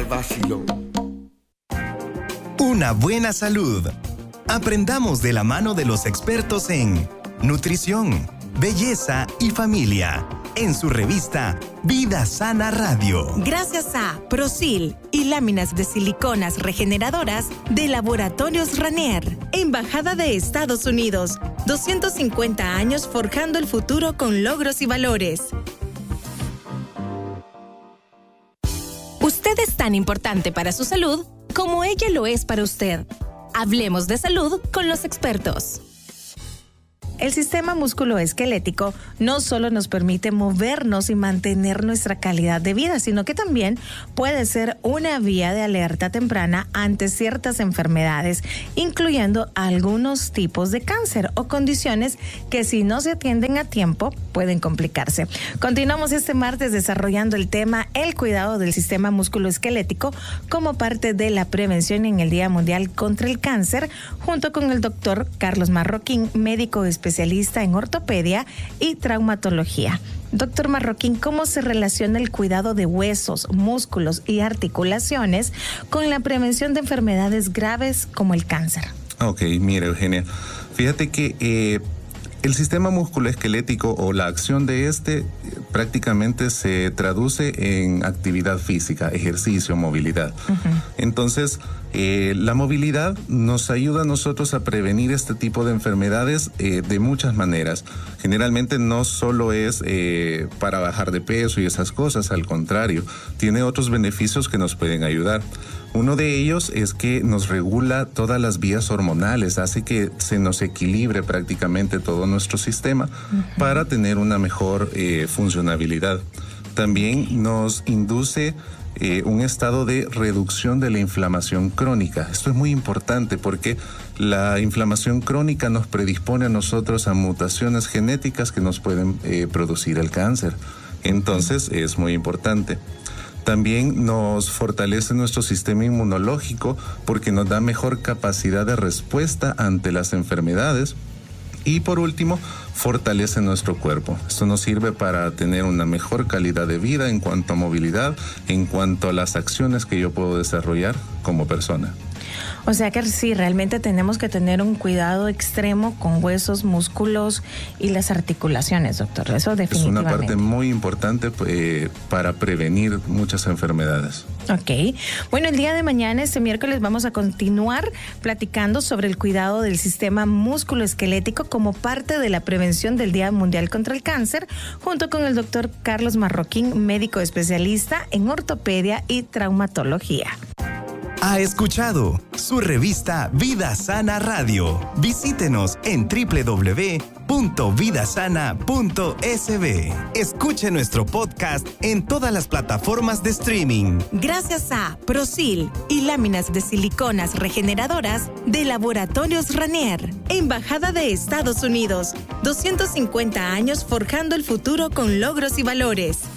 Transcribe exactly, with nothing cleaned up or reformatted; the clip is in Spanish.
vacilón. Una buena salud. Aprendamos de la mano de los expertos en nutrición, belleza y familia, en su revista Vida Sana Radio. Gracias a Prosil y láminas de siliconas regeneradoras de Laboratorios Ranier, Embajada de Estados Unidos, doscientos cincuenta años forjando el futuro con logros y valores. Usted es tan importante para su salud como ella lo es para usted. Hablemos de salud con los expertos. El sistema musculoesquelético no solo nos permite movernos y mantener nuestra calidad de vida, sino que también puede ser una vía de alerta temprana ante ciertas enfermedades, incluyendo algunos tipos de cáncer o condiciones que, si no se atienden a tiempo, pueden complicarse. Continuamos este martes desarrollando el tema el cuidado del sistema musculoesquelético como parte de la prevención en el Día Mundial contra el Cáncer, junto con el doctor Carlos Marroquín, médico especialista especialista en ortopedia y traumatología. Doctor Marroquín, ¿cómo se relaciona el cuidado de huesos, músculos y articulaciones con la prevención de enfermedades graves como el cáncer? Ok, mira, Eugenia, fíjate que eh, el sistema musculoesquelético o la acción de este prácticamente se traduce en actividad física, ejercicio, movilidad. Uh-huh. Entonces, eh, la movilidad nos ayuda a nosotros a prevenir este tipo de enfermedades eh, de muchas maneras. Generalmente no solo es eh, para bajar de peso y esas cosas, al contrario, tiene otros beneficios que nos pueden ayudar. Uno de ellos es que nos regula todas las vías hormonales, hace que se nos equilibre prácticamente todo nuestro sistema uh-huh. para tener una mejor eh, funcionabilidad. También nos induce eh, un estado de reducción de la inflamación crónica. Esto es muy importante porque la inflamación crónica nos predispone a nosotros a mutaciones genéticas que nos pueden eh, producir el cáncer. Entonces es muy importante. También nos fortalece nuestro sistema inmunológico porque nos da mejor capacidad de respuesta ante las enfermedades. Y por último, fortalece nuestro cuerpo. Esto nos sirve para tener una mejor calidad de vida en cuanto a movilidad, en cuanto a las acciones que yo puedo desarrollar como persona. O sea que sí, realmente tenemos que tener un cuidado extremo con huesos, músculos y las articulaciones, doctor. Eso definitivamente. Es una parte muy importante eh, para prevenir muchas enfermedades. Ok. Bueno, el día de mañana, este miércoles, vamos a continuar platicando sobre el cuidado del sistema musculoesquelético como parte de la prevención del Día Mundial contra el Cáncer, junto con el doctor Carlos Marroquín, médico especialista en ortopedia y traumatología. Ha escuchado su revista Vida Sana Radio. Visítenos en doble u doble u doble u punto vida sana punto s b. Escuche nuestro podcast en todas las plataformas de streaming. Gracias a Prosil y láminas de siliconas regeneradoras de Laboratorios Ranier, Embajada de Estados Unidos, doscientos cincuenta años forjando el futuro con logros y valores.